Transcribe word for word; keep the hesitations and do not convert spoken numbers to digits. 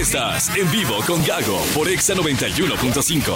Estás en vivo con Gago por Exa noventa y uno punto cinco.